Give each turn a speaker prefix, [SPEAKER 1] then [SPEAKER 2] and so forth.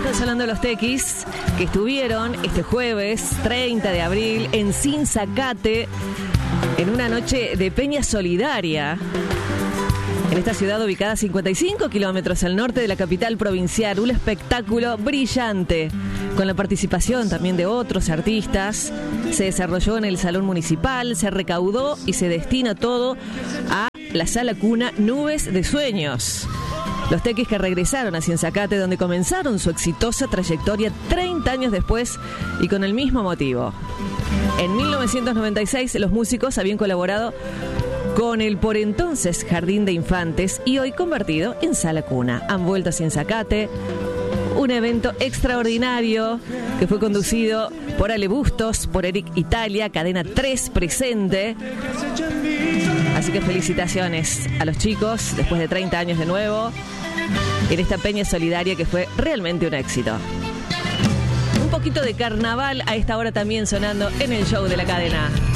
[SPEAKER 1] Estamos hablando de los Tequis que estuvieron este jueves 30 de abril en Sinzacate en una noche de peña solidaria en esta ciudad ubicada a 55 kilómetros al norte de la capital provincial. Un espectáculo brillante con la participación también de otros artistas. Se desarrolló en el Salón Municipal, se recaudó y se destina todo a la Sala Cuna Nubes de Sueños. Los Tequis que regresaron a Sinzacate, donde comenzaron su exitosa trayectoria 30 años después y con el mismo motivo. En 1996 los músicos habían colaborado con el por entonces Jardín de Infantes y hoy convertido en Sala Cuna. Han vuelto a Sinzacate, un evento extraordinario que fue conducido por Ale Bustos, por Eric Italia, Cadena 3 presente. Así que felicitaciones a los chicos después de 30 años de nuevo en esta peña solidaria que fue realmente un éxito. Un poquito de carnaval a esta hora también sonando en el show de la cadena.